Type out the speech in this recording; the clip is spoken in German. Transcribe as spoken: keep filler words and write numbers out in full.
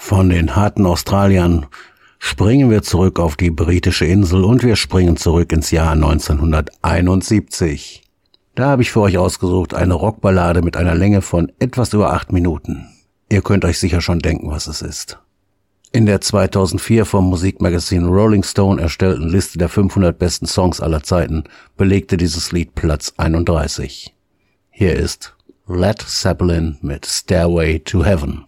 Von den harten Australiern springen wir zurück auf die britische Insel und wir springen zurück ins Jahr neunzehnhunderteinundsiebzig. Da habe ich für euch ausgesucht eine Rockballade mit einer Länge von etwas über acht Minuten. Ihr könnt euch sicher schon denken, was es ist. In der zweitausendvier vom Musikmagazin Rolling Stone erstellten Liste der fünfhundert besten Songs aller Zeiten belegte dieses Lied Platz einunddreißig. Hier ist Led Zeppelin mit Stairway to Heaven.